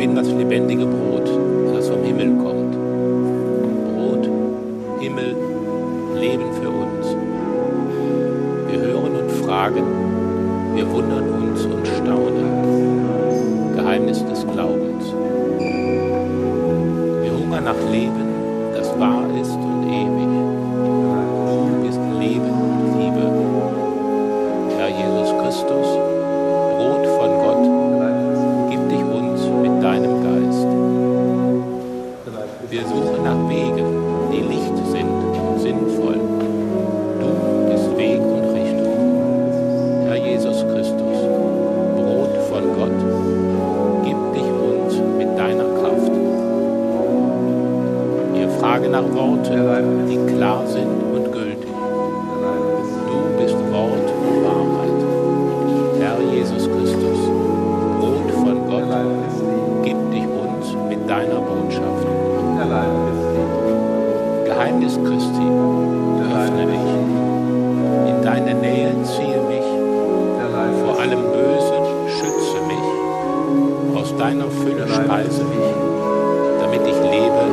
bin das lebendige Brot, das vom Himmel kommt. Brot, Himmel, Leben für uns. Wir hören und fragen, wir wundern uns und staunen. Geheimnis des Glaubens. Wir hungern nach Leben, das wahr ist und ewig. Du bist Leben und Liebe. Herr Jesus Christus, Brot von Gott, gib dich uns mit deinem Geist. Wir suchen nach Wegen, die Licht sind und sinnvoll. Du bist Weg und Richtung. Herr Jesus Christus, Brot von Gott, gib dich uns mit deiner Kraft. Wir fragen nach Worten, die klar sind und gültig. Du bist Wort und Wahrheit. Herr Jesus Christus, Brot von Gott, gib dich uns mit deiner Botschaft. Geheimnis Christi, öffne mich. In deine Nähe ziehe mich. Vor allem Bösen schütze mich. Aus deiner Fülle speise mich, damit ich lebe